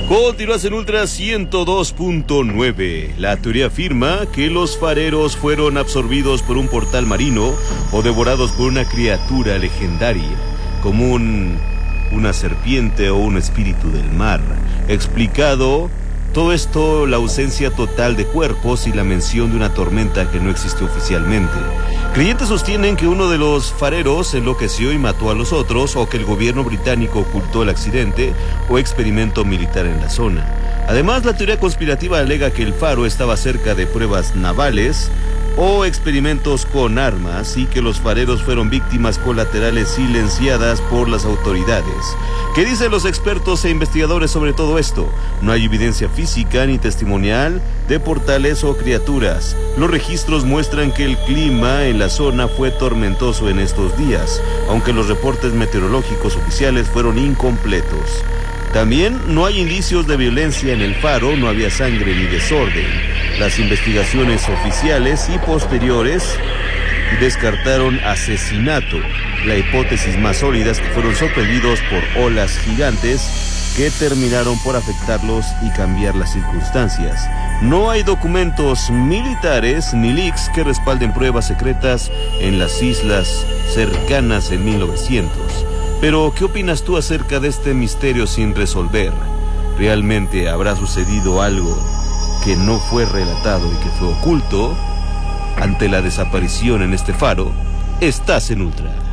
Continúas en Ultra 102.9. La teoría afirma que los fareros fueron absorbidos por un portal marino o devorados por una criatura legendaria, como una serpiente o un espíritu del mar. Explicado todo esto, la ausencia total de cuerpos y la mención de una tormenta que no existe oficialmente. Creyentes sostienen que uno de los fareros enloqueció y mató a los otros, o que el gobierno británico ocultó el accidente o experimento militar en la zona. Además, la teoría conspirativa alega que el faro estaba cerca de pruebas navales o experimentos con armas y que los fareros fueron víctimas colaterales silenciadas por las autoridades. ¿Qué dicen los expertos e investigadores sobre todo esto? No hay evidencia física ni testimonial de portales o criaturas. Los registros muestran que el clima en la zona fue tormentoso en estos días, aunque los reportes meteorológicos oficiales fueron incompletos. También no hay indicios de violencia en el faro, no había sangre ni desorden. Las investigaciones oficiales y posteriores descartaron asesinato. La hipótesis más sólida es que fueron sorprendidos por olas gigantes que terminaron por afectarlos y cambiar las circunstancias. No hay documentos militares ni leaks que respalden pruebas secretas en las islas cercanas en 1900. Pero, ¿qué opinas tú acerca de este misterio sin resolver? ¿Realmente habrá sucedido algo que no fue relatado y que fue oculto? Ante la desaparición en este faro, estás en Ultra.